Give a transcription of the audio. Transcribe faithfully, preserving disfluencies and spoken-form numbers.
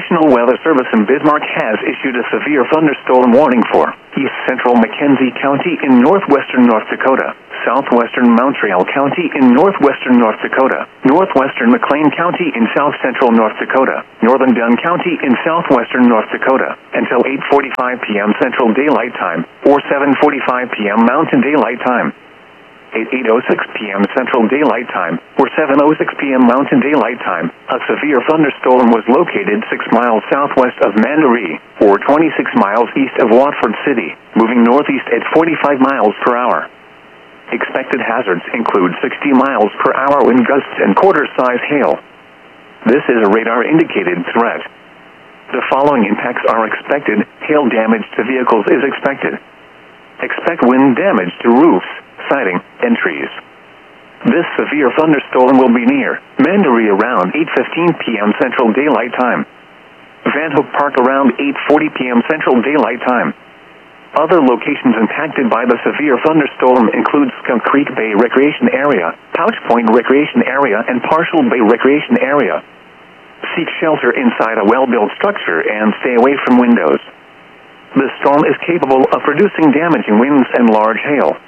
National Weather Service in Bismarck has issued a severe thunderstorm warning for east central Mackenzie County in northwestern North Dakota, southwestern Montreal County in northwestern North Dakota, northwestern McLean County in south central North Dakota, northern Dunn County in southwestern North Dakota, until eight forty-five p.m. Central Daylight Time, or seven forty-five p.m. Mountain Daylight Time. At eight oh six p.m. Central Daylight Time, or seven oh six p.m. Mountain Daylight Time, a severe thunderstorm was located six miles southwest of Mandaree, or twenty-six miles east of Watford City, moving northeast at forty-five miles per hour. Expected hazards include sixty miles per hour wind gusts and quarter-size hail. This is a radar-indicated threat. The following impacts are expected. Hail damage to vehicles is expected. Expect wind damage to roofs, siding, and trees. This severe thunderstorm will be near Mandaree around eight fifteen p.m. Central Daylight Time. Van Hook Park around eight forty p.m. Central Daylight Time. Other locations impacted by the severe thunderstorm include Skunk Creek Bay Recreation Area, Pouch Point Recreation Area, and Partial Bay Recreation Area. Seek shelter inside a well-built structure and stay away from windows. The storm is capable of producing damaging winds and large hail.